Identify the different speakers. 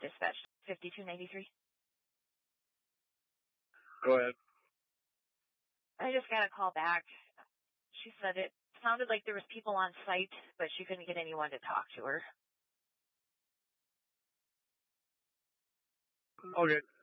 Speaker 1: Dispatch 5293.
Speaker 2: Go ahead.
Speaker 1: I just got a call back. She said it sounded like there was people on site, but she couldn't get anyone to talk to her.
Speaker 2: Okay.